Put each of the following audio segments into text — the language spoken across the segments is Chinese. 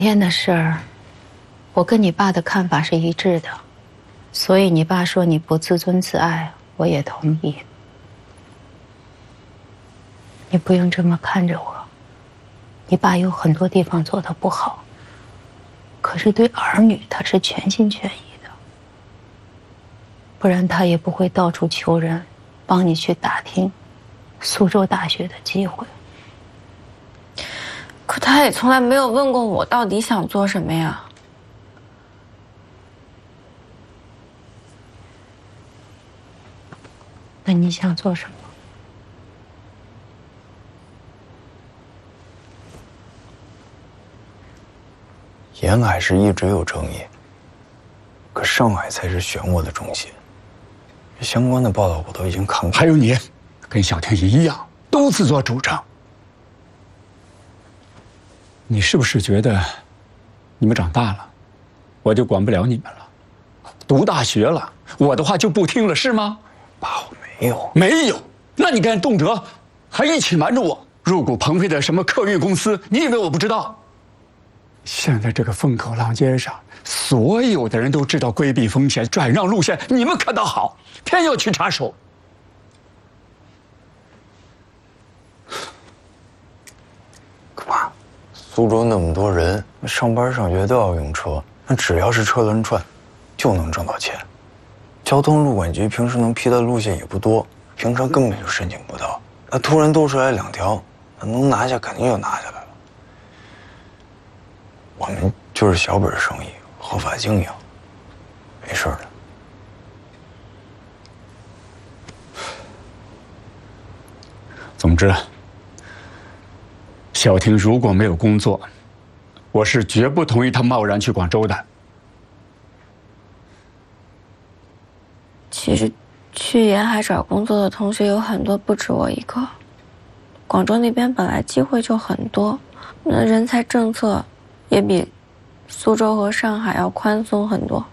天的事儿，我跟你爸的看法是一致的，所以你爸说你不自尊自爱，我也同意。你不用这么看着我，你爸有很多地方做得不好，可是对儿女他是全心全意的，不然他也不会到处求人，帮你去打听苏州大学的机会。 可他也从来没有问过我到底想做什么呀。 那你想做什么？ 沿海是一直有争议，可上海才是漩涡的中心。相关的报道我都已经看过。 还有你，跟小婷一样，都自作主张。你是不是觉得，你们长大了，我就管不了你们了？读大学了，我的话就不听了，是吗？ 爸，我没有。 没有？那你跟动辄还一起瞒着我入股鹏飞的什么客运公司？你以为我不知道？现在这个风口浪尖上，所有的人都知道规避风险、转让路线，你们可倒好，偏要去插手。 可爸，苏州那么多人，上班上学都要用车，那只要是车轮转，就能挣到钱。交通路管局平时能批的路线也不多，平常根本就申请不到。那突然多出来2条，那能拿下肯定就拿下来了。我们就是小本生意，合法经营，没事的。 总之，小婷如果没有工作，我是绝不同意她贸然去广州的。 其实，去沿海找工作的同学有很多，不止我一个。广州那边本来机会就很多，那人才政策也比苏州和上海要宽松很多。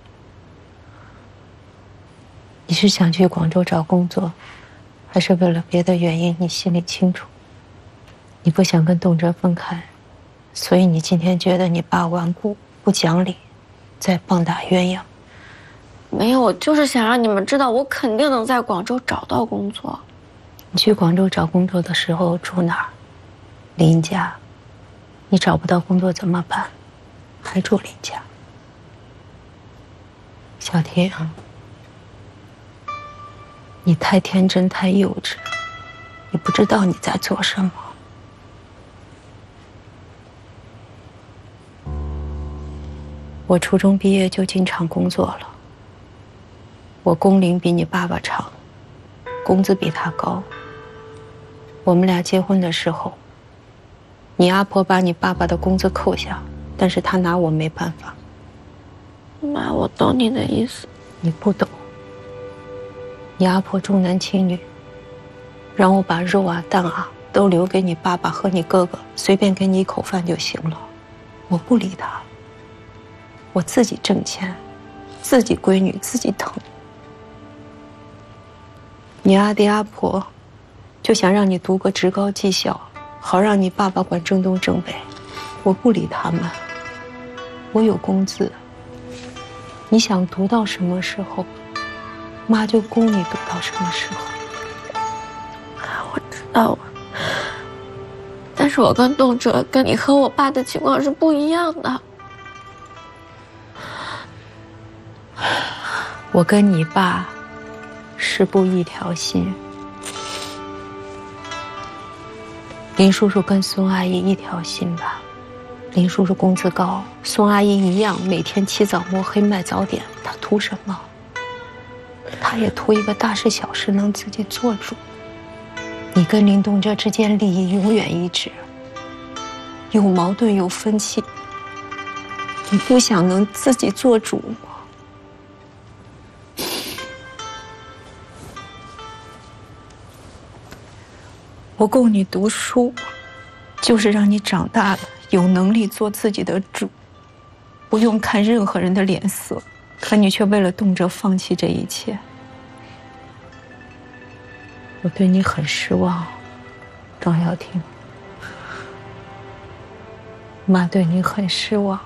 你是想去广州找工作，还是为了别的原因？你心里清楚。你不想跟动辄分开，所以你今天觉得你爸顽固不讲理，在棒打鸳鸯。 没有，我就是想让你们知道，我肯定能在广州找到工作。 你去广州找工作的时候住哪儿？林家。你找不到工作怎么办？还住林家。小婷，你太天真太幼稚，你不知道你在做什么。我初中毕业就进厂工作了，我工龄比你爸爸长，工资比他高。我们俩结婚的时候，你阿婆把你爸爸的工资扣下，但是他拿我没办法。 妈，我懂你的意思。 你不懂。你阿婆重男轻女，让我把肉啊蛋啊都留给你爸爸和你哥哥，随便给你一口饭就行了。我不理他，我自己挣钱，自己闺女自己疼。你阿爹阿婆就想让你读个职高技校，好让你爸爸管正东正北。我不理他们，我有工资。你想读到什么时候，妈就供你读到什么时候。 我知道，但是我跟动辄跟你和我爸的情况是不一样的。 我跟你爸是不一条心。林叔叔跟孙阿姨一条心吧。林叔叔工资高，孙阿姨一样每天起早摸黑卖早点，她图什么？她也图一个大事小事能自己做主。你跟林动辄之间利益永远一致，有矛盾有分歧，你不想能自己做主吗？我供你读书，就是让你长大了有能力做自己的主，不用看任何人的脸色。可你却为了动辄放弃这一切。我对你很失望，张瑶婷。妈对你很失望。